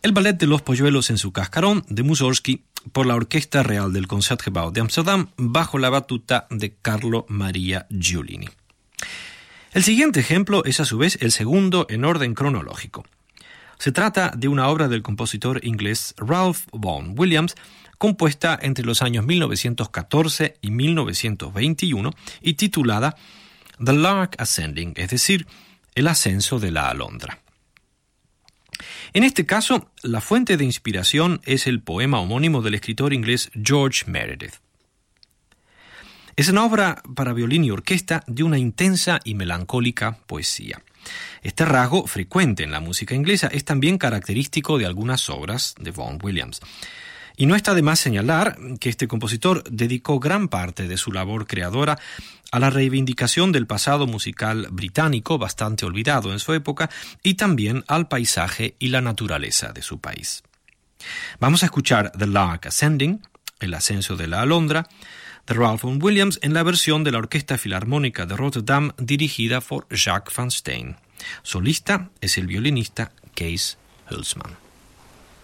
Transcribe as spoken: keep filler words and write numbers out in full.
El ballet de los polluelos en su cascarón de Mussorgsky por la Orquesta Real del Concertgebouw de Ámsterdam bajo la batuta de Carlo Maria Giulini. El siguiente ejemplo es a su vez el segundo en orden cronológico. Se trata de una obra del compositor inglés Ralph Vaughan Williams, compuesta entre los años mil novecientos catorce y mil novecientos veintiuno y titulada The Lark Ascending, es decir, El ascenso de la alondra. En este caso, la fuente de inspiración es el poema homónimo del escritor inglés George Meredith. Es una obra para violín y orquesta de una intensa y melancólica poesía. Este rasgo, frecuente en la música inglesa, es también característico de algunas obras de Vaughan Williams. Y no está de más señalar que este compositor dedicó gran parte de su labor creadora a la reivindicación del pasado musical británico, bastante olvidado en su época, y también al paisaje y la naturaleza de su país. Vamos a escuchar The Lark Ascending, El ascenso de la alondra, de Ralph Vaughan Williams en la versión de la Orquesta Filarmónica de Rotterdam dirigida por Jacques van Steen. Solista es el violinista Kees Hulsman.